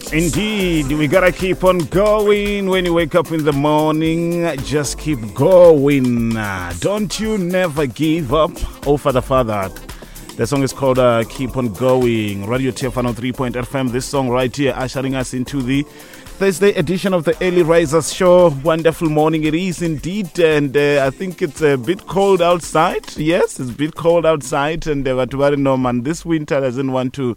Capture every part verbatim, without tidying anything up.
Indeed, we gotta keep on going. When you wake up in the morning, just keep going. Don't you never give up. Oh, Father, Father. The song is called uh, Keep On Going. Radio T F one oh three point F M. This song right here ushering us into the Thursday edition of the Early Risers Show. Wonderful morning it is indeed, and uh, I think it's a bit cold outside. Yes, it's a bit cold outside, and uh, but worry no man, this winter doesn't want to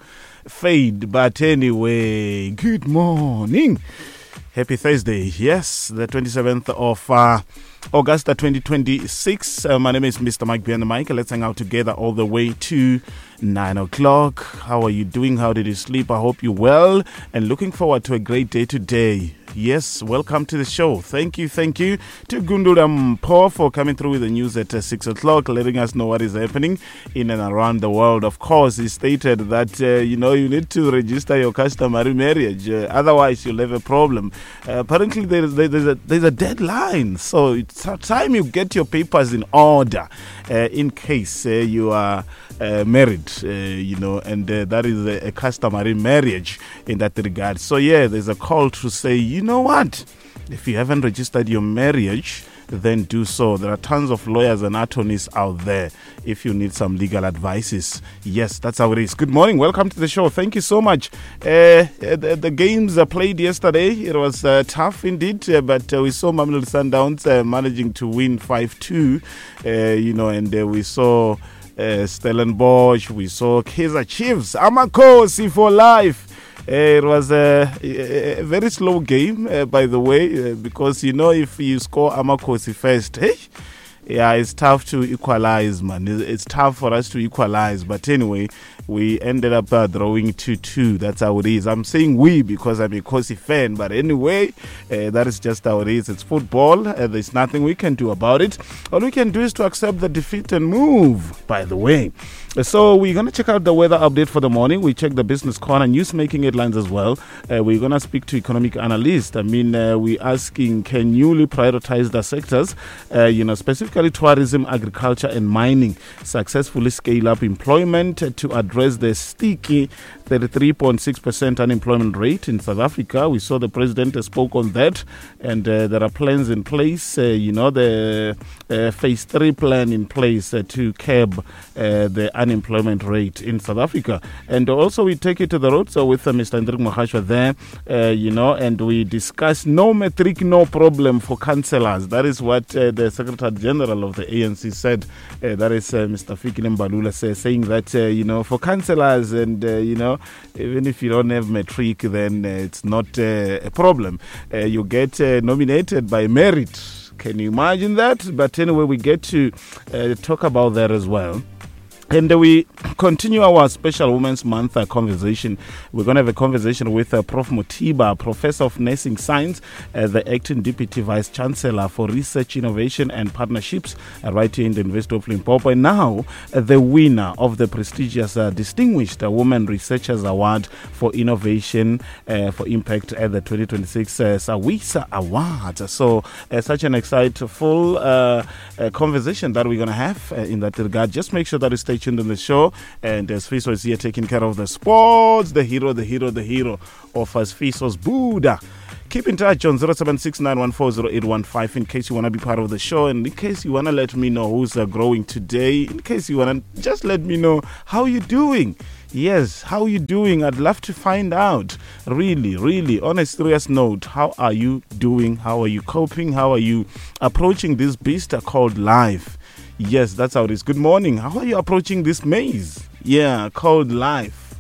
fade. But anyway, good morning. Happy Thursday. Yes, the twenty-seventh of uh, August twenty twenty-six. Uh, my name is Mister Mike behind the mic. Let's hang out together all the way to nine o'clock. How are you doing? How did you sleep? I hope you're well and looking forward to a great day today. Yes, welcome to the show. Thank you, thank you to Gundula Mpo for coming through with the news at uh, six o'clock, letting us know what is happening in and around the world. Of course, he stated that, uh, you know, you need to register your customary marriage, uh, otherwise you'll have a problem. Uh, apparently, there is, there, there's, a, there's a deadline, so it's time you get your papers in order uh, in case uh, you are uh, married, uh, you know, and uh, that is a, a customary marriage in that regard. So, yeah, there's a call to say, you know what, if you haven't registered your marriage, then do so. There are tons of lawyers and attorneys out there if you need some legal advices. Yes, that's how it is. Good morning. Welcome to the show. Thank you so much. Uh, the, the games uh, played yesterday. It was uh, tough indeed, uh, but uh, we saw Mamelodi Sundowns uh, managing to win five two, uh, you know, and uh, we saw uh, Stellenbosch, we saw Kaizer Chiefs, Amakosi for life. Uh, it was a, a, a very slow game, uh, by the way, uh, because, you know, if you score Amakosi first, hey, yeah, it's tough to equalize, man. It's, it's tough for us to equalize. But anyway, we ended up uh, drawing two two. That's how it is. I'm saying we because I'm a Kosi fan. But anyway, uh, that is just how it is. It's football. Uh, there's nothing we can do about it. All we can do is to accept the defeat and move, by the way. So we're going to check out the weather update for the morning. We check the business corner, news making headlines as well. Uh, we're going to speak to economic analysts. I mean, uh, we're asking, can newly prioritize the sectors, uh, you know, specifically tourism, agriculture and mining, successfully scale up employment to address the sticky thirty-three point six percent unemployment rate in South Africa. We saw the president spoke on that, and uh, there are plans in place, uh, you know, the uh, phase three plan in place uh, to curb uh, the unemployment rate in South Africa. And also we take it to the road, so with uh, Mister Hendrik Mohashwa there, uh, you know, and we discuss no matric, no problem for councillors. That is what uh, the Secretary General of the A N C said. Uh, that is uh, Mister Fikile Mbalula say, saying that, uh, you know, for councillors and, uh, you know, even if you don't have matric, then uh, it's not uh, a problem. Uh, you get uh, nominated by merit. Can you imagine that? But anyway, we get to uh, talk about that as well. And uh, we continue our special Women's Month uh, conversation. We're going to have a conversation with uh, Professor Mutiba, Professor of Nursing Science, uh, the Acting Deputy Vice Chancellor for Research, Innovation and Partnerships, uh, right here in the University of Limpopo. And now, uh, the winner of the prestigious uh, Distinguished uh, Women Researchers Award for Innovation uh, for Impact at the twenty twenty-six uh, SAWISA Awards. So, uh, such an exciteful uh, uh, conversation that we're going to have uh, in that regard. Just make sure that you stay tuned on the show, and as Fiso is here taking care of the sports, the hero, the hero, the hero of us, Fiso's Buddha. Keep in touch on zero seven six nine one four zero eight one five in case you want to be part of the show, and in case you want to let me know who's uh, growing today, in case you want to just let me know how you doing. Yes, how you doing? I'd love to find out. Really, really, on a serious note, how are you doing? How are you coping? How are you approaching this beast called life? Yes, that's how it is. Good morning. How are you approaching this maze? Yeah, called life.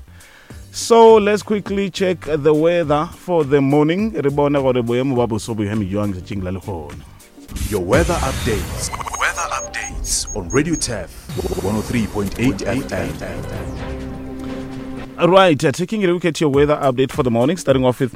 So let's quickly check the weather for the morning. Your weather updates. Weather updates on Radio T F one oh three point eight F M. Right, uh, taking a look at your weather update for the morning, starting off with